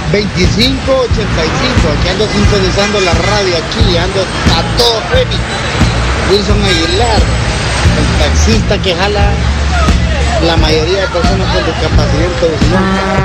2585, aquí ando sintonizando la radio, aquí ando a todo Femi. Wilson Aguilar, el taxista que jala la mayoría de personas con discapacidad.